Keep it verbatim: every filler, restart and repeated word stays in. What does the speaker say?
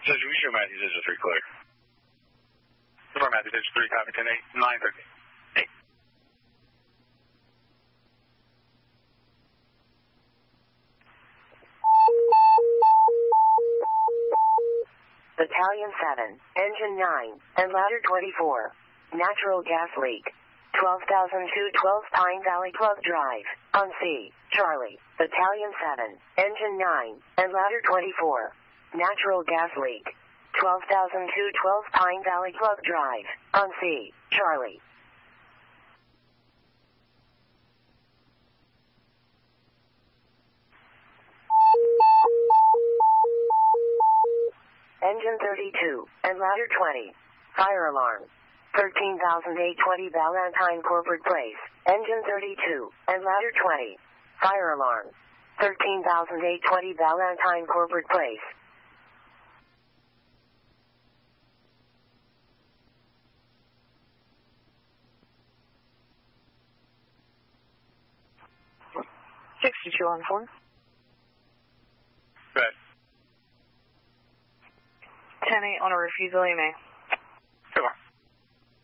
Says we show Matthew Digit three clear. Number Matthew Digit three, copy ten eight, nine thirty. eight. Battalion seven, Engine nine, and Ladder twenty-four. Natural gas leak. twelve thousand two twelve Pine Valley Club Drive, on C, Charlie. Battalion seven, Engine nine, and Ladder twenty-four. Natural gas leak. twelve thousand two twelve Pine Valley Club Drive, on C, Charlie. Engine thirty-two, and Ladder twenty. Fire alarm. thirteen thousand eight hundred twenty Valentine Corporate Place. Engine thirty-two, and Ladder twenty. Fire alarm. thirteen thousand eight hundred twenty Valentine Corporate Place. sixty-two on four. Good. ten eight on a refusal, you may.